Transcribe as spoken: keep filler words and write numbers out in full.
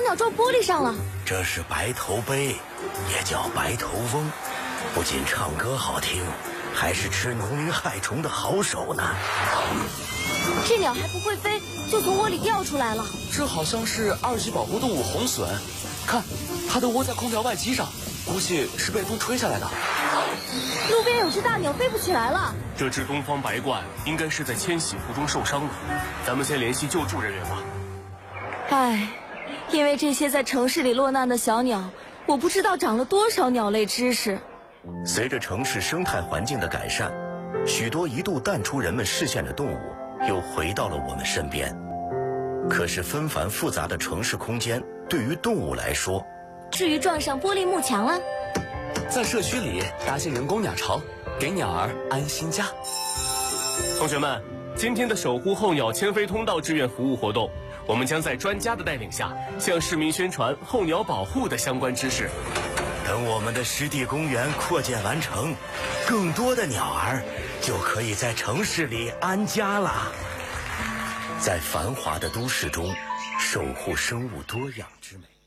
鸟撞玻璃上了。 这是白头鹎，也叫白头翁，不仅唱歌好听，还是吃农林害虫的好手呢。 这鸟还不会飞，就从窝里掉出来了。 这好像是二级保护动物红隼，看，它的窝在空调外机上，估计是被风吹下来的。 路边有只大鸟飞不起来了。 这只东方白鹳应该是在迁徙途中受伤了，咱们先联系救助人员吧。 唉，因为这些在城市里落难的小鸟，我不知道长了多少鸟类知识。 随着城市生态环境的改善，许多一度淡出人们视线的动物又回到了我们身边。可是纷繁复杂的城市空间对于动物来说， 至于撞上玻璃幕墙了， 在社区里搭建人工鸟巢，给鸟儿安心家。 同学们，今天的守护候鸟迁飞通道志愿服务活动，我们将在专家的带领下，向市民宣传候鸟保护的相关知识。 等我们的湿地公园扩建完成，更多的鸟儿就可以在城市里安家了。在繁华的都市中，守护生物多样之美。